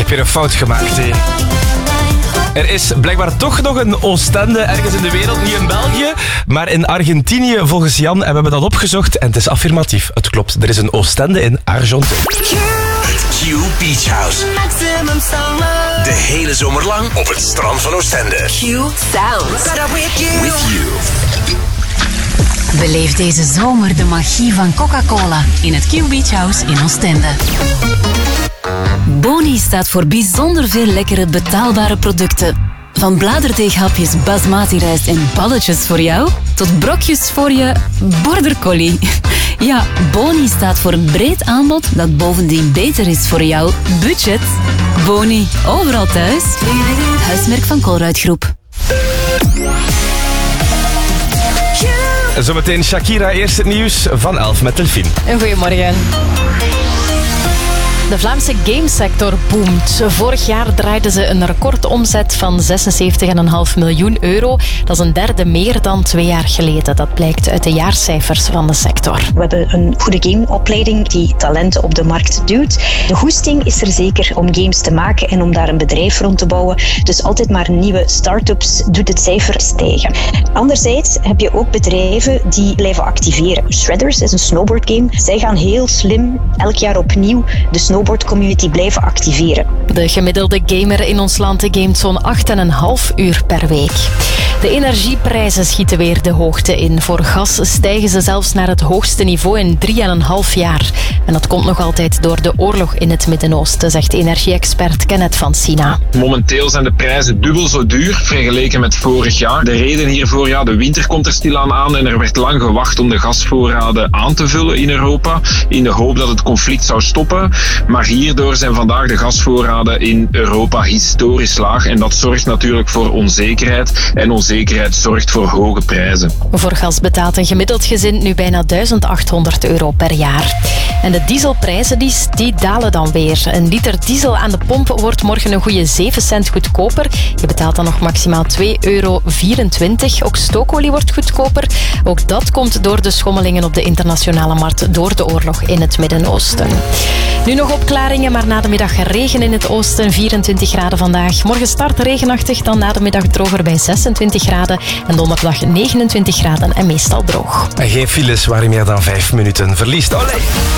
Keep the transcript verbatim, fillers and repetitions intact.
heb je een fout gemaakt, hé. Er is blijkbaar toch nog een Oostende ergens in de wereld, niet in België, maar in Argentinië volgens Jan. En we hebben dat opgezocht en het is affirmatief. Het klopt, er is een Oostende in Argentinië. Het Q Beach House. De hele zomer lang op het strand van Oostende. Q Sounds. With you. Beleef deze zomer de magie van Coca-Cola in het Q Beach House in Oostende. Boni staat voor bijzonder veel lekkere betaalbare producten. Van bladerdeeghapjes basmati rijst en balletjes voor jou, tot brokjes voor je border collie. Ja, Boni staat voor een breed aanbod dat bovendien beter is voor jouw budget. Boni, overal thuis. Huismerk van Colruyt Groep. Zometeen Shakira, eerst het nieuws van elf met Delphine. Een goeiemorgen. De Vlaamse gamesector boomt. Vorig jaar draaiden ze een recordomzet van zesenzeventig komma vijf miljoen euro. Dat is een derde meer dan twee jaar geleden. Dat blijkt uit de jaarcijfers van de sector. We hebben een goede gameopleiding die talenten op de markt duwt. De goesting is er zeker om games te maken en om daar een bedrijf rond te bouwen. Dus altijd maar nieuwe start-ups doet het cijfer stijgen. Anderzijds heb je ook bedrijven die blijven activeren. Shredders is een snowboardgame. Zij gaan heel slim elk jaar opnieuw de snowboardcommunity blijven activeren. De gemiddelde gamer in ons land gamet zo'n acht komma vijf uur per week. De energieprijzen schieten weer de hoogte in. Voor gas stijgen ze zelfs naar het hoogste niveau in drie en een half jaar. En dat komt nog altijd door de oorlog in het Midden-Oosten, zegt energie-expert Kenneth van Sina. Momenteel zijn de prijzen dubbel zo duur vergeleken met vorig jaar. De reden hiervoor, ja, de winter komt er stilaan aan en er werd lang gewacht om de gasvoorraden aan te vullen in Europa, in de hoop dat het conflict zou stoppen. Maar hierdoor zijn vandaag de gasvoorraden in Europa historisch laag en dat zorgt natuurlijk voor onzekerheid en onzekerheid zorgt voor hoge prijzen. Voor gas betaalt een gemiddeld gezin nu bijna duizend achthonderd euro per jaar. En de dieselprijzen die, die dalen dan weer. Een liter diesel aan de pomp wordt morgen een goede zeven cent goedkoper. Je betaalt dan nog maximaal twee euro vierentwintig. Ook stookolie wordt goedkoper. Ook dat komt door de schommelingen op de internationale markt door de oorlog in het Midden-Oosten. Nu nog opklaringen, maar na de middag regen in het oosten. vierentwintig graden vandaag. Morgen start regenachtig, dan na de middag droger bij zesentwintig graden. En donderdag negenentwintig graden en meestal droog. En geen files waar je meer dan vijf minuten verliest. Olé!